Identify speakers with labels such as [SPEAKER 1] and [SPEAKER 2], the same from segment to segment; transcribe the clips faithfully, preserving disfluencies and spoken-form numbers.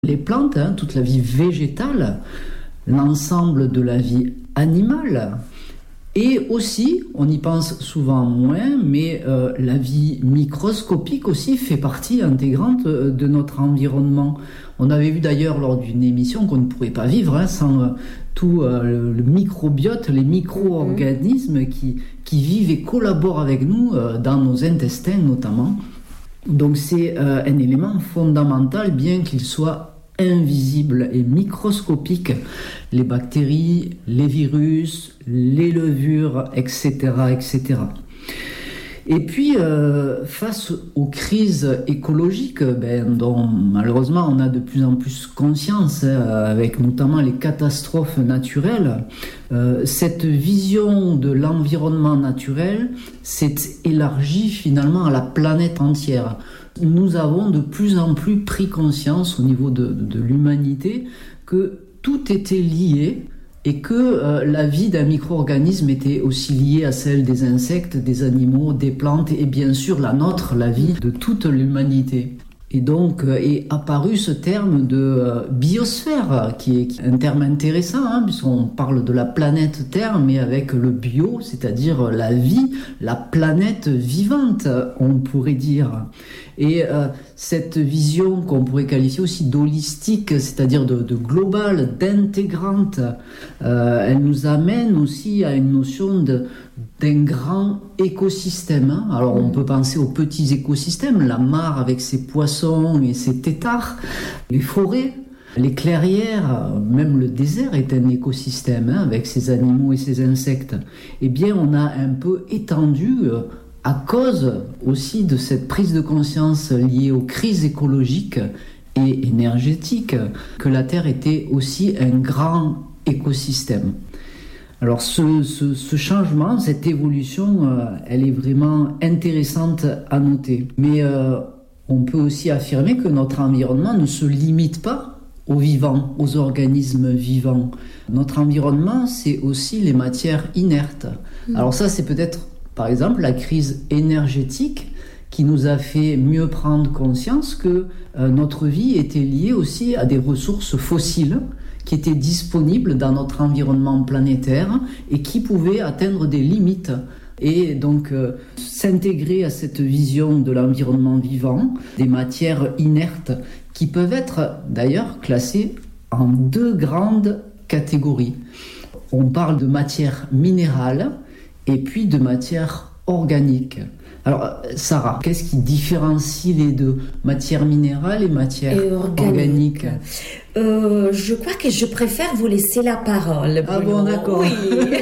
[SPEAKER 1] Les plantes, hein, toute la vie végétale, l'ensemble de la vie animale, et aussi, on y pense souvent moins, mais euh, la vie microscopique aussi fait partie intégrante de notre environnement. On avait vu d'ailleurs lors d'une émission qu'on ne pourrait pas vivre hein, sans euh, tout euh, le, le microbiote, les micro-organismes qui, qui vivent et collaborent avec nous euh, dans nos intestins notamment. Donc c'est euh, un élément fondamental, bien qu'il soit invisibles et microscopiques, les bactéries, les virus, les levures, et cetera, et cetera. Et puis, euh, face aux crises écologiques, ben, dont malheureusement on a de plus en plus conscience, hein, avec notamment les catastrophes naturelles, euh, cette vision de l'environnement naturel s'est élargie finalement à la planète entière. Nous avons de plus en plus pris conscience au niveau de, de, de l'humanité que tout était lié et que euh, la vie d'un micro-organisme était aussi liée à celle des insectes, des animaux, des plantes et bien sûr la nôtre, la vie de toute l'humanité. Et donc euh, est apparu ce terme de euh, biosphère, qui est, qui est un terme intéressant, hein, puisqu'on parle de la planète Terre, mais avec le bio, c'est-à-dire la vie, la planète vivante, on pourrait dire. Et euh, cette vision qu'on pourrait qualifier aussi d'holistique, c'est-à-dire de, de globale, d'intégrante, euh, elle nous amène aussi à une notion de, d'un grand écosystème. Hein. Alors on peut penser aux petits écosystèmes, la mare avec ses poissons et ses têtards, les forêts, les clairières, même le désert est un écosystème hein, avec ses animaux et ses insectes. Eh bien on a un peu étendu... Euh, à cause aussi de cette prise de conscience liée aux crises écologiques et énergétiques, que la Terre était aussi un grand écosystème. Alors ce, ce, ce changement, cette évolution, euh, elle est vraiment intéressante à noter. Mais euh, on peut aussi affirmer que notre environnement ne se limite pas aux vivants, aux organismes vivants. Notre environnement, c'est aussi les matières inertes. Mmh. Alors ça, c'est peut-être par exemple, la crise énergétique qui nous a fait mieux prendre conscience que euh, notre vie était liée aussi à des ressources fossiles qui étaient disponibles dans notre environnement planétaire et qui pouvaient atteindre des limites. Et donc euh, s'intégrer à cette vision de l'environnement vivant, des matières inertes qui peuvent être d'ailleurs classées en deux grandes catégories. On parle de matières minérales et puis de matière organique. Alors, Sarah, qu'est-ce qui différencie les deux, matière minérale et matière et organique, organique
[SPEAKER 2] euh, Je crois que je préfère vous laisser la parole.
[SPEAKER 1] Ah bon, d'accord. Oui.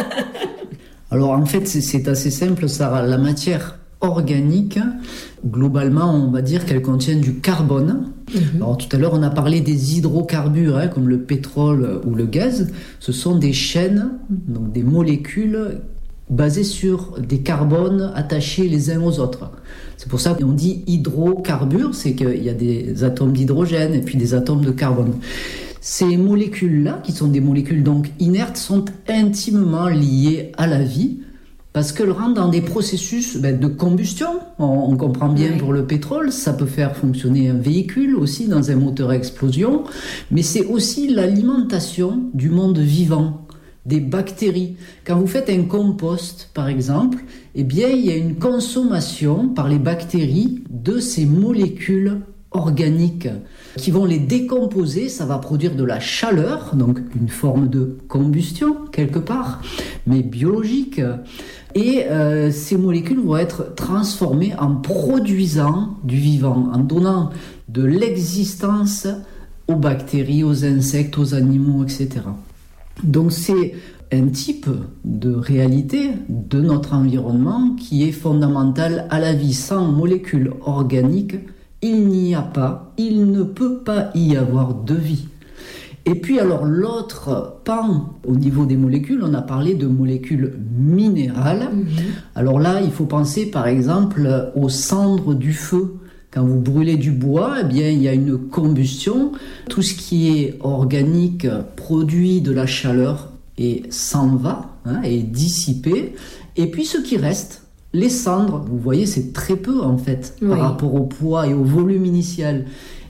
[SPEAKER 1] Alors, en fait, c'est, c'est assez simple, Sarah. La matière organique, globalement, on va dire qu'elle contient du carbone. Mm-hmm. Alors, tout à l'heure, on a parlé des hydrocarbures, hein, comme le pétrole ou le gaz. Ce sont des chaînes, donc des molécules basés sur des carbones attachés les uns aux autres. C'est pour ça qu'on dit hydrocarbures, c'est qu'il y a des atomes d'hydrogène et puis des atomes de carbone. Ces molécules-là, qui sont des molécules donc inertes, sont intimement liées à la vie parce qu'elles rentrent dans des processus ben, de combustion. On, on comprend bien oui. Pour le pétrole, ça peut faire fonctionner un véhicule aussi dans un moteur à explosion, mais c'est aussi l'alimentation du monde vivant, des bactéries. Quand vous faites un compost, par exemple, eh bien, il y a une consommation par les bactéries de ces molécules organiques qui vont les décomposer. Ça va produire de la chaleur, donc une forme de combustion quelque part, mais biologique. Et euh, ces molécules vont être transformées en produisant du vivant, en donnant de l'existence aux bactéries, aux insectes, aux animaux, et cetera. Donc c'est un type de réalité de notre environnement qui est fondamental à la vie. Sans molécules organiques, il n'y a pas, il ne peut pas y avoir de vie. Et puis alors l'autre pan au niveau des molécules, on a parlé de molécules minérales. Mmh. Alors là, il faut penser par exemple aux cendres du feu. Quand vous brûlez du bois, eh bien, il y a une combustion. Tout ce qui est organique produit de la chaleur et s'en va, hein, est dissipé. Et puis ce qui reste, les cendres, vous voyez, c'est très peu en fait, oui. Par rapport au poids et au volume initial.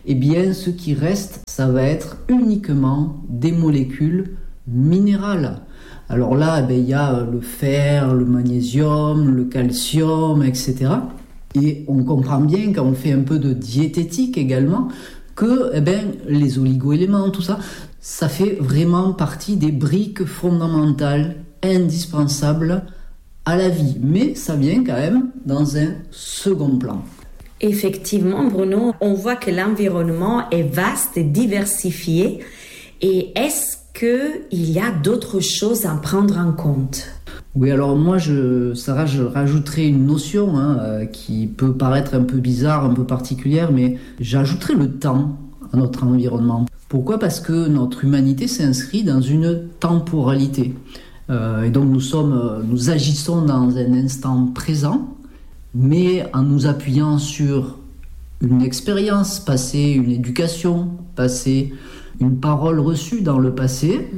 [SPEAKER 1] eh bien ce qui reste, ça va être uniquement des molécules minérales. Alors là, eh bien, il y a le fer, le magnésium, le calcium, et cetera. Et on comprend bien quand on fait un peu de diététique également que eh bien, les oligo-éléments, tout ça, ça fait vraiment partie des briques fondamentales, indispensables à la vie. Mais ça vient quand même dans un second plan.
[SPEAKER 2] Effectivement, Bruno, on voit que l'environnement est vaste et diversifié. Et est-ce qu'il y a d'autres choses à prendre en compte ?
[SPEAKER 1] Oui, alors moi, je, Sarah, je rajouterai une notion hein, euh, qui peut paraître un peu bizarre, un peu particulière, mais j'ajouterai le temps à notre environnement. Pourquoi ? Parce que notre humanité s'inscrit dans une temporalité. Euh, et donc nous sommes, nous agissons dans un instant présent, mais en nous appuyant sur une expérience passée, une éducation passée, une parole reçue dans le passé,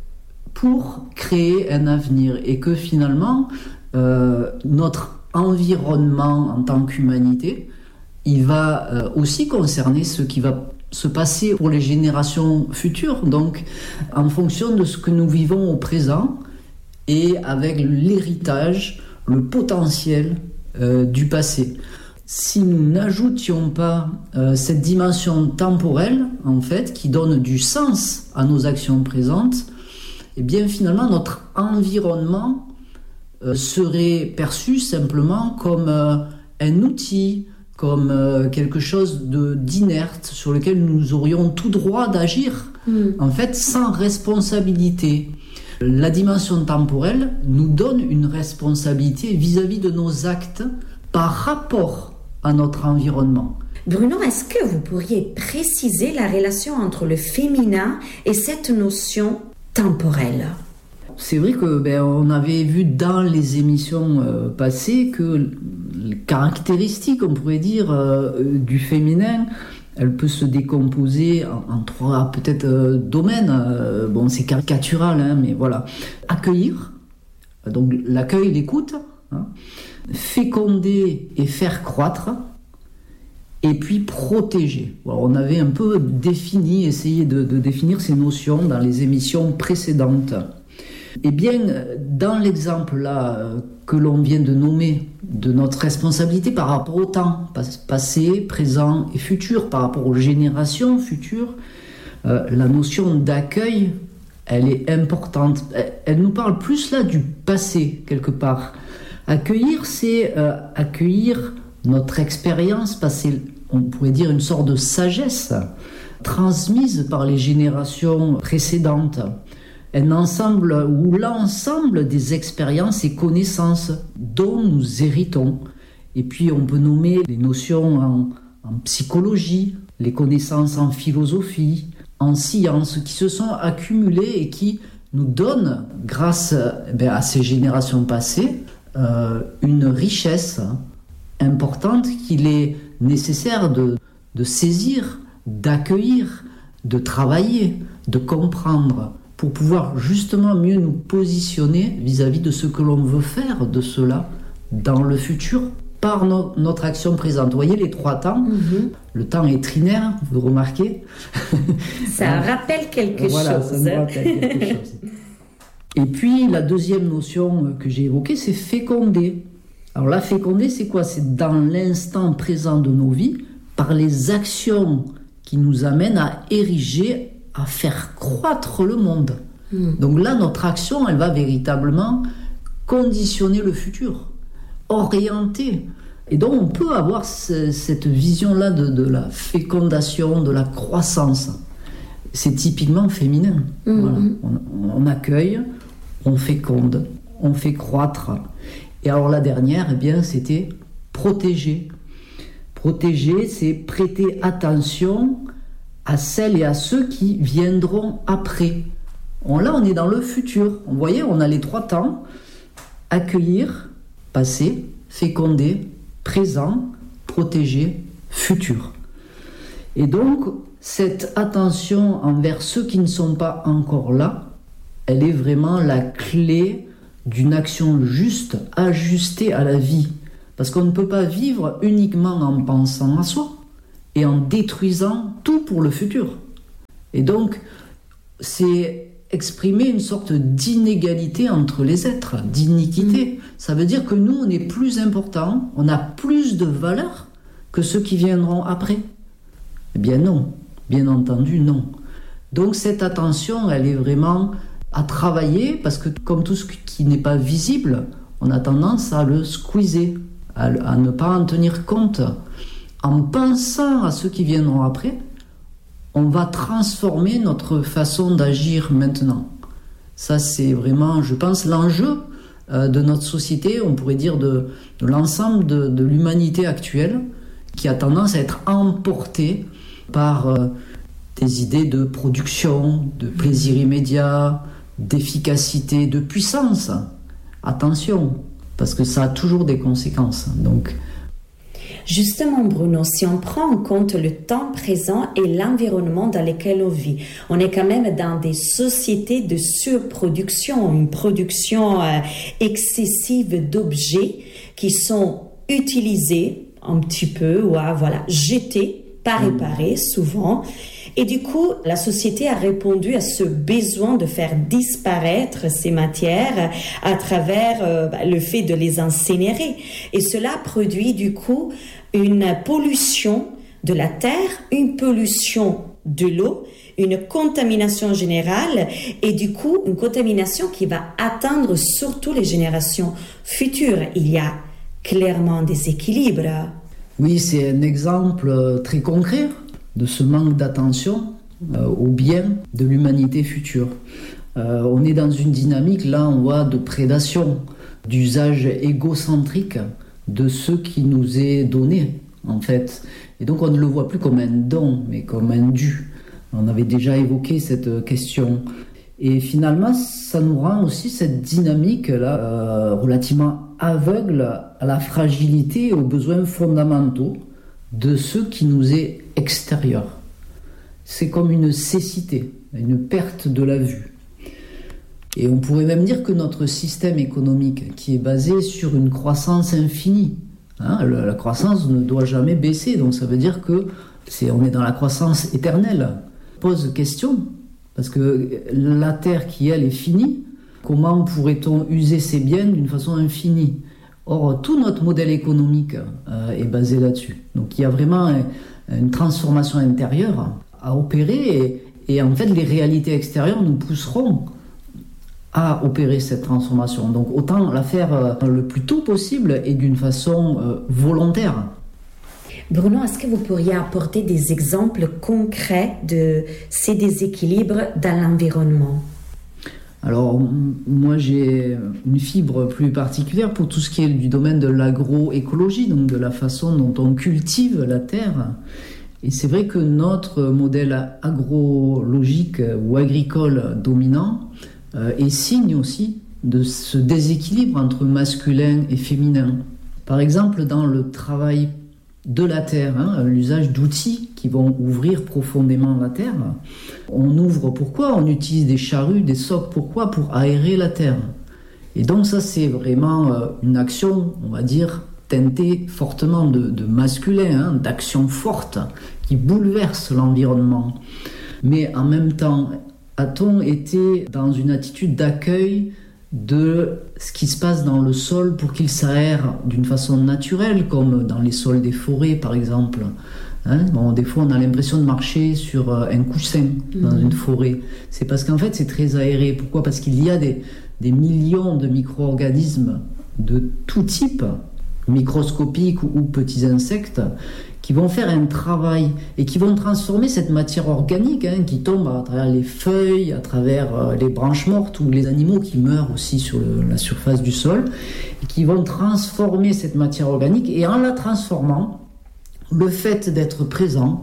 [SPEAKER 1] pour créer un avenir. Et que finalement, euh, notre environnement en tant qu'humanité, il va euh, aussi concerner ce qui va se passer pour les générations futures. Donc, en fonction de ce que nous vivons au présent, et avec l'héritage, le potentiel euh, du passé. Si nous n'ajoutions pas euh, cette dimension temporelle, en fait, qui donne du sens à nos actions présentes, eh bien finalement notre environnement euh, serait perçu simplement comme euh, un outil, comme euh, quelque chose de, d'inerte sur lequel nous aurions tout droit d'agir, mmh. en fait sans responsabilité. La dimension temporelle nous donne une responsabilité vis-à-vis de nos actes par rapport à notre environnement.
[SPEAKER 2] Bruno, est-ce que vous pourriez préciser la relation entre le féminin et cette notion temporelle ?
[SPEAKER 1] C'est vrai que ben, on avait vu dans les émissions euh, passées que les caractéristiques, on pourrait dire, euh, du féminin, elle peut se décomposer en, en trois peut-être euh, domaines. Euh, bon, c'est caricatural, hein, mais voilà. Accueillir, donc l'accueil, l'écoute, hein, féconder et faire croître, et puis protéger. Alors, on avait un peu défini, essayé de, de définir ces notions dans les émissions précédentes. Eh bien, dans l'exemple là que l'on vient de nommer de notre responsabilité par rapport au temps, passé, présent et futur, par rapport aux générations futures, euh, la notion d'accueil, elle est importante. Elle, elle nous parle plus là du passé, quelque part. Accueillir, c'est euh, accueillir notre expérience passée, on pourrait dire une sorte de sagesse transmise par les générations précédentes. Un ensemble ou l'ensemble des expériences et connaissances dont nous héritons. Et puis on peut nommer les notions en, en psychologie, les connaissances en philosophie, en sciences, qui se sont accumulées et qui nous donnent, grâce ben, à ces générations passées, euh, une richesse importante qu'il est nécessaire de, de saisir, d'accueillir, de travailler, de comprendre, pour pouvoir justement mieux nous positionner vis-à-vis de ce que l'on veut faire de cela dans le futur par no- notre action présente. Vous voyez les trois temps, mm-hmm. Le temps est trinaire, vous remarquez ?
[SPEAKER 2] Ça rappelle quelque
[SPEAKER 1] voilà,
[SPEAKER 2] chose.
[SPEAKER 1] Ça nous rappelle quelque chose. Et puis la deuxième notion que j'ai évoquée, c'est féconder. Alors là, féconder, c'est quoi ? C'est dans l'instant présent de nos vies, par les actions qui nous amènent à ériger, à faire croître le monde. Mmh. Donc là, notre action, elle va véritablement conditionner le futur, orienter. Et donc, on peut avoir ce, cette vision-là de, de la fécondation, de la croissance. C'est typiquement féminin. Mmh. Voilà. On, on accueille, on féconde, on fait croître. Et alors la dernière, eh bien, c'était protéger. Protéger, c'est prêter attention à celles et à ceux qui viendront après. On, là, on est dans le futur. Vous voyez, on a les trois temps. Accueillir, passé, féconder, présent, protéger, futur. Et donc, cette attention envers ceux qui ne sont pas encore là, elle est vraiment la clé d'une action juste, ajustée à la vie. Parce qu'on ne peut pas vivre uniquement en pensant à soi. et en détruisant tout pour le futur. Et donc, c'est exprimer une sorte d'inégalité entre les êtres, d'iniquité. Ça veut dire que nous, on est plus important, on a plus de valeur que ceux qui viendront après. Eh bien non, bien entendu non. Donc cette attention, elle est vraiment à travailler, parce que comme tout ce qui n'est pas visible, on a tendance à le squeezer, à, à ne pas en tenir compte. En pensant à ceux qui viendront après, on va transformer notre façon d'agir maintenant. Ça, c'est vraiment, je pense, l'enjeu euh, de notre société, on pourrait dire de, de l'ensemble de, de l'humanité actuelle, qui a tendance à être emportée par euh, des idées de production, de plaisir immédiat, d'efficacité, de puissance. Attention, parce que ça a toujours des conséquences. Donc,
[SPEAKER 2] justement, Bruno, si on prend en compte le temps présent et l'environnement dans lequel on vit, on est quand même dans des sociétés de surproduction, une production euh, excessive d'objets qui sont utilisés un petit peu, ou à, voilà, jetés, pas réparés souvent. Et du coup, la société a répondu à ce besoin de faire disparaître ces matières à travers euh, bah, le fait de les incinérer. Et cela produit du coup une pollution de la terre, une pollution de l'eau, une contamination générale et du coup une contamination qui va atteindre surtout les générations futures. Il y a clairement des équilibres.
[SPEAKER 1] Oui, c'est un exemple très concret de ce manque d'attention euh, au bien de l'humanité future. Euh, on est dans une dynamique, là, on voit, de prédation, d'usage égocentrique de ce qui nous est donné, en fait. Et donc, on ne le voit plus comme un don, mais comme un dû. On avait déjà évoqué cette question. Et finalement, ça nous rend aussi cette dynamique-là euh, relativement aveugle à la fragilité et aux besoins fondamentaux de ce qui nous est extérieur. C'est comme une cécité, une perte de la vue. Et on pourrait même dire que notre système économique, qui est basé sur une croissance infinie, hein, la croissance ne doit jamais baisser, donc ça veut dire que c'est, on est dans la croissance éternelle, pose question, parce que la Terre qui, elle, est finie, comment pourrait-on user ses biens d'une façon infinie ? Or, tout notre modèle économique euh, est basé là-dessus. Donc il y a vraiment un, une transformation intérieure à opérer, et, et en fait les réalités extérieures nous pousseront à opérer cette transformation. Donc autant la faire euh, le plus tôt possible et d'une façon euh, volontaire.
[SPEAKER 2] Bruno, est-ce que vous pourriez apporter des exemples concrets de ces déséquilibres dans l'environnement ?
[SPEAKER 1] Alors, moi, j'ai une fibre plus particulière pour tout ce qui est du domaine de l'agroécologie, donc de la façon dont on cultive la terre. Et c'est vrai que notre modèle agrologique ou agricole dominant euh, est signe aussi de ce déséquilibre entre masculin et féminin. Par exemple, dans le travail de la terre, hein, l'usage d'outils qui vont ouvrir profondément la terre. On ouvre pourquoi ? On utilise des charrues, des socs, pourquoi ? Pour aérer la terre. Et donc ça, c'est vraiment euh, une action, on va dire, teintée fortement de, de masculin, hein, d'action forte, qui bouleverse l'environnement. Mais en même temps, a-t-on été dans une attitude d'accueil de ce qui se passe dans le sol pour qu'il s'aère d'une façon naturelle, comme dans les sols des forêts par exemple. Hein, bon, des fois on a l'impression de marcher sur un coussin dans mmh. une forêt. C'est parce qu'en fait c'est très aéré. Pourquoi ? Parce qu'il y a des, des millions de micro-organismes de tout type, microscopiques ou, ou petits insectes, qui vont faire un travail et qui vont transformer cette matière organique hein, qui tombe à travers les feuilles, à travers euh, les branches mortes ou les animaux qui meurent aussi sur le, la surface du sol, et qui vont transformer cette matière organique. Et en la transformant, le fait d'être présent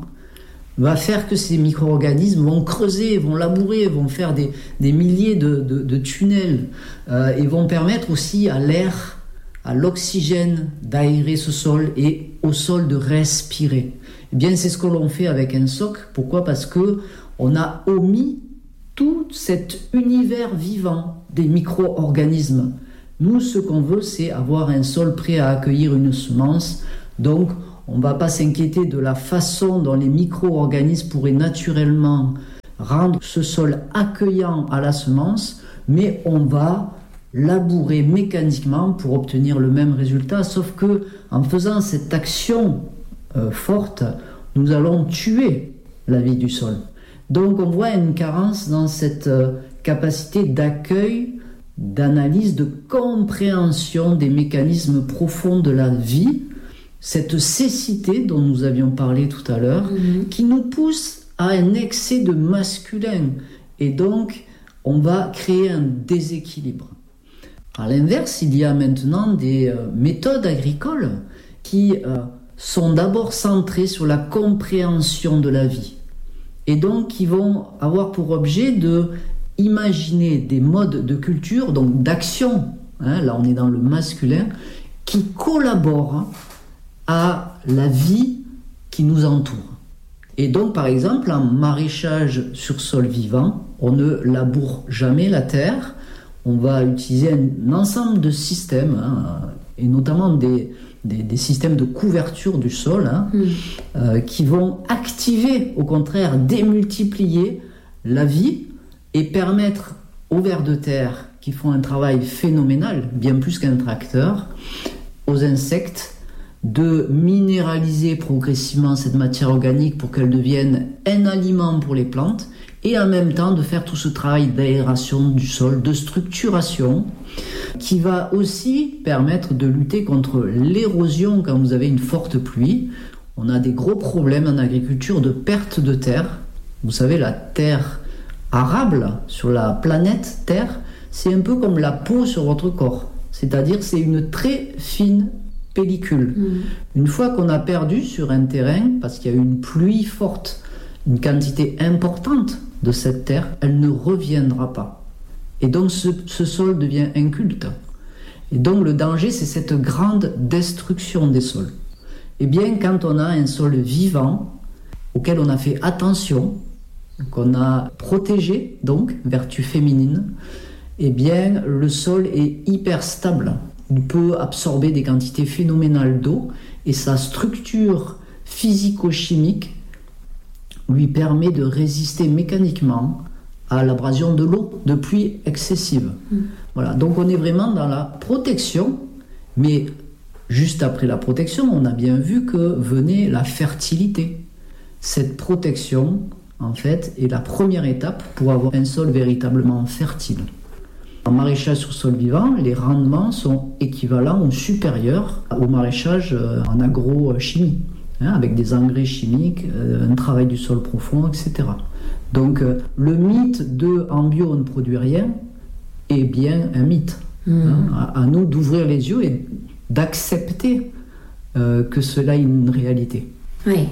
[SPEAKER 1] va faire que ces micro-organismes vont creuser, vont labourer, vont faire des, des milliers de, de, de tunnels euh, et vont permettre aussi à l'air, à l'oxygène d'aérer ce sol et au sol de respirer. Eh bien, c'est ce que l'on fait avec un soc. Pourquoi ? Parce que on a omis tout cet univers vivant des micro-organismes. Nous, ce qu'on veut, c'est avoir un sol prêt à accueillir une semence. Donc, on ne va pas s'inquiéter de la façon dont les micro-organismes pourraient naturellement rendre ce sol accueillant à la semence, mais on va labourer mécaniquement pour obtenir le même résultat, sauf que en faisant cette action euh, forte, nous allons tuer la vie du sol. Donc on voit une carence dans cette euh, capacité d'accueil, d'analyse, de compréhension des mécanismes profonds de la vie, cette cécité dont nous avions parlé tout à l'heure, mmh. qui nous pousse à un excès de masculin, et donc on va créer un déséquilibre. À l'inverse, il y a maintenant des euh, méthodes agricoles qui euh, sont d'abord centrées sur la compréhension de la vie, et donc qui vont avoir pour objet de imaginer des modes de culture, donc d'action, hein, là on est dans le masculin, qui collaborent à la vie qui nous entoure. Et donc par exemple en maraîchage sur sol vivant, on ne laboure jamais la terre, on va utiliser un ensemble de systèmes, hein, et notamment des, des, des systèmes de couverture du sol, hein, mmh. euh, qui vont activer, au contraire, démultiplier la vie et permettre aux vers de terre, qui font un travail phénoménal, bien plus qu'un tracteur, aux insectes, de minéraliser progressivement cette matière organique pour qu'elle devienne un aliment pour les plantes, et en même temps de faire tout ce travail d'aération du sol, de structuration, qui va aussi permettre de lutter contre l'érosion quand vous avez une forte pluie. On a des gros problèmes en agriculture de perte de terre. Vous savez, la terre arable sur la planète Terre, c'est un peu comme la peau sur votre corps. C'est-à-dire c'est une très fine pellicule. Mmh. Une fois qu'on a perdu sur un terrain, parce qu'il y a eu une pluie forte, une quantité importante de cette terre, elle ne reviendra pas. Et donc ce, ce sol devient inculte. Et donc le danger, c'est cette grande destruction des sols. Eh bien, quand on a un sol vivant, auquel on a fait attention, qu'on a protégé, donc, vertu féminine, eh bien, le sol est hyper stable. Il peut absorber des quantités phénoménales d'eau et sa structure physico-chimique lui permet de résister mécaniquement à l'abrasion de l'eau, de pluie excessive. Mmh. Voilà, donc on est vraiment dans la protection, mais juste après la protection, on a bien vu que venait la fertilité. Cette protection, en fait, est la première étape pour avoir un sol véritablement fertile. En maraîchage sur sol vivant, les rendements sont équivalents ou supérieurs au maraîchage en agrochimie, hein, avec des engrais chimiques, un travail du sol profond, et cetera. Donc le mythe de en bio on ne produit rien est bien un mythe. Mmh. Hein, à, à nous d'ouvrir les yeux et d'accepter euh, que cela est une réalité.
[SPEAKER 2] Oui.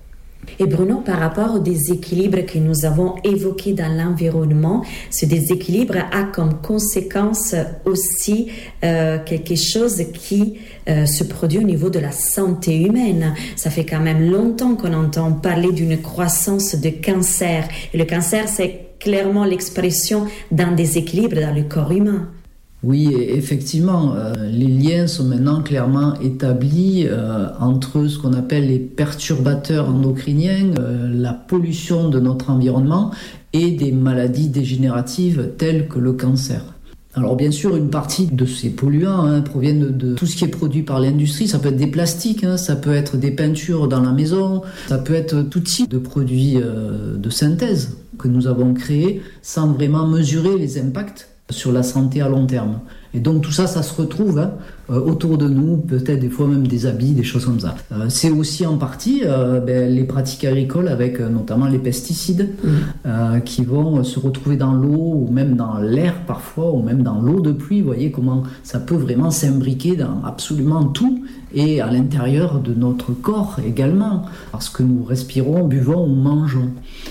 [SPEAKER 2] Et Bruno, par rapport au déséquilibre que nous avons évoqué dans l'environnement, ce déséquilibre a comme conséquence aussi euh, quelque chose qui euh, se produit au niveau de la santé humaine. Ça fait quand même longtemps qu'on entend parler d'une croissance de cancer. Et le cancer, c'est clairement l'expression d'un déséquilibre dans le corps humain.
[SPEAKER 1] Oui, effectivement, euh, les liens sont maintenant clairement établis euh, entre ce qu'on appelle les perturbateurs endocriniens, euh, la pollution de notre environnement et des maladies dégénératives telles que le cancer. Alors bien sûr, une partie de ces polluants hein, proviennent de, de tout ce qui est produit par l'industrie. Ça peut être des plastiques, hein, ça peut être des peintures dans la maison, ça peut être tout type de produits euh, de synthèse que nous avons créés sans vraiment mesurer les impacts sur la santé à long terme. Et donc tout ça, ça se retrouve hein, euh, autour de nous, peut-être des fois même des habits, des choses comme ça. Euh, c'est aussi en partie euh, ben, les pratiques agricoles avec euh, notamment les pesticides mmh. euh, qui vont se retrouver dans l'eau ou même dans l'air parfois, ou même dans l'eau de pluie. Vous voyez comment ça peut vraiment s'imbriquer dans absolument tout et à l'intérieur de notre corps également, parce que nous respirons, buvons ou mangeons.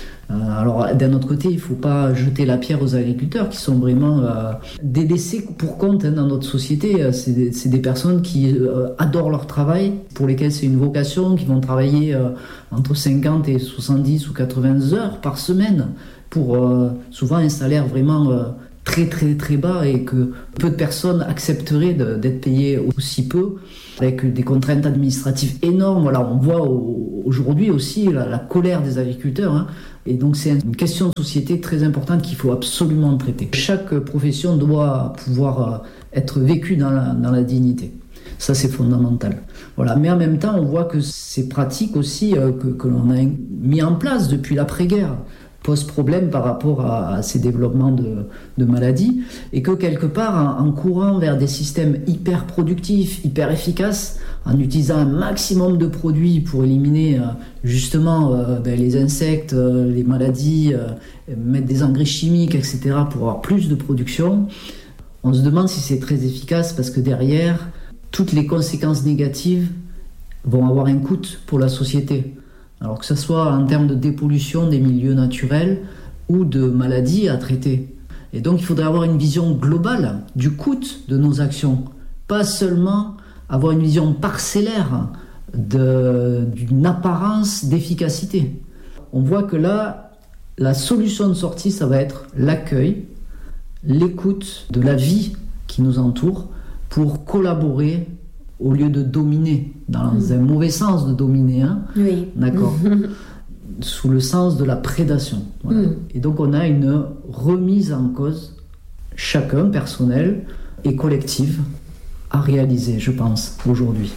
[SPEAKER 1] Alors d'un autre côté, il ne faut pas jeter la pierre aux agriculteurs qui sont vraiment euh, délaissés pour compte hein, dans notre société. C'est des, c'est des personnes qui euh, adorent leur travail, pour lesquelles c'est une vocation, qui vont travailler euh, entre cinquante et soixante-dix ou quatre-vingts heures par semaine pour euh, souvent un salaire vraiment euh, très très très bas et que peu de personnes accepteraient de, d'être payées aussi peu, avec des contraintes administratives énormes. Voilà, on voit au, aujourd'hui aussi la, la colère des agriculteurs, hein, et donc c'est une question de société très importante qu'il faut absolument traiter. Chaque profession doit pouvoir être vécue dans la, dans la dignité. Ça, c'est fondamental. Voilà. Mais en même temps, on voit que ces pratiques aussi euh, que, que l'on a mis en place depuis l'après-guerre posent problème par rapport à, à ces développements de, de maladies, et que quelque part, en, en courant vers des systèmes hyper productifs, hyper efficaces, en utilisant un maximum de produits pour éliminer euh, justement euh, ben, les insectes, euh, les maladies, euh, mettre des engrais chimiques, et cetera, pour avoir plus de production, on se demande si c'est très efficace, parce que derrière, toutes les conséquences négatives vont avoir un coût pour la société. Alors que ce soit en termes de dépollution des milieux naturels ou de maladies à traiter. Et donc il faudrait avoir une vision globale du coût de nos actions, pas seulement avoir une vision parcellaire de, d'une apparence d'efficacité. On voit que là, la solution de sortie, ça va être l'accueil, l'écoute de la vie qui nous entoure, pour collaborer au lieu de dominer, dans mmh. un mauvais sens de dominer, hein,
[SPEAKER 2] oui.
[SPEAKER 1] d'accord, sous le sens de la prédation. Voilà. Mmh. Et donc on a une remise en cause, chacun, personnelle et collective, à réaliser, je pense, aujourd'hui.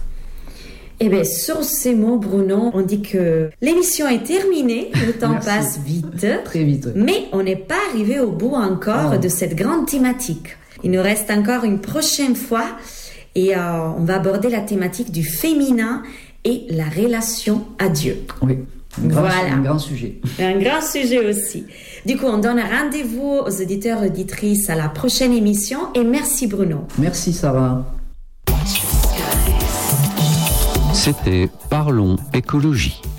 [SPEAKER 2] Eh bien, sur ces mots, Bruno, on dit que l'émission est terminée, le temps
[SPEAKER 1] Merci.
[SPEAKER 2] passe vite.
[SPEAKER 1] Très vite.
[SPEAKER 2] Mais on n'est pas arrivé au bout encore
[SPEAKER 1] ah.
[SPEAKER 2] de cette grande thématique. Il nous reste encore une prochaine fois et euh, on va aborder la thématique du féminin et la relation à Dieu.
[SPEAKER 1] Oui, un grand,
[SPEAKER 2] voilà.
[SPEAKER 1] un grand sujet.
[SPEAKER 2] Un grand sujet aussi. Du coup, on donne rendez-vous aux auditeurs et auditrices à la prochaine émission et merci Bruno.
[SPEAKER 1] Merci Sarah.
[SPEAKER 3] C'était Parlons écologie.